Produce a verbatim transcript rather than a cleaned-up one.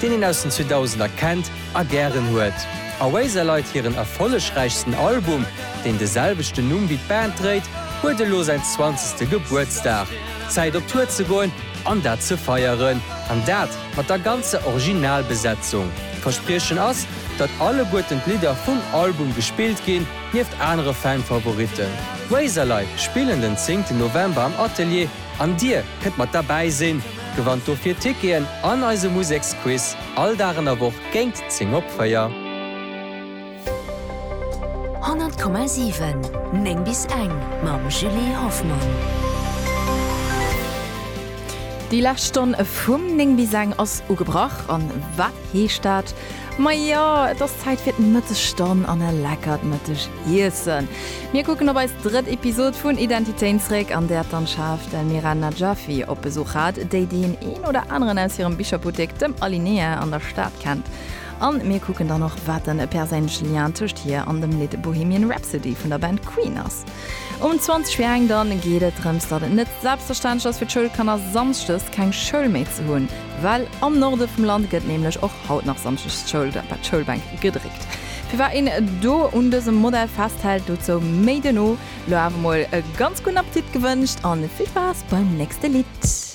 den ihn aus den zweitausender kennt, a gern huet. A Razorlight ihren erfollegreichsten Album, den deselbechte Numm wie Band dreht, wurde lo sein zwanzigste Geburtstag. Zeit op Tour zu gehen, an dat zu feiern, an dat hat der ganze Originalbesetzung. Versprechen ass, dat alle guten Lieder vom Album gespielt gehen, nieft andere Fanfavoriten. Razorlight spielen den zehnten November am Atelier, an dir könnt man dabei sehen. Gewandt do fir Ticketen an eise Musiksquiz, all darin a woch gengt zing opfeier. hundert Komma sieben Neng bis eng mam Julie Hoffmann. Die Lachstunde vum Neng bis eng ass ugebracht an wat heestat. Ma ja, das Zeit fir mëtte Stonn an er leckert mëttech Hissen. Mir gucken op als dritt Episode vun Identitätsreg an der dann schafft den Miranda Jaffe op Besuch hat, déi den een oder anderen aus ihrem Bischopothek dem Alinea an der Stadt kennt. An mir gucken da noch wat den persenschen Lian tucht hier an dem Lied Bohemian Rhapsody von der Band Queen ass. Um zwanzig Schwing dann geht Trmster net selbstverständlich ass fir Schuld kann er samstes kein Schulmate zu hunn, weil am Norde vom Land gëtt nämlich auch haut nach samstes Schuld bei Schulbank gedrückt. Wir war in do und diesem Modell festhält du zo Maideno, lo haben mal ganz guten Appetit gewünscht an viel Spaß beim nächsten Lied.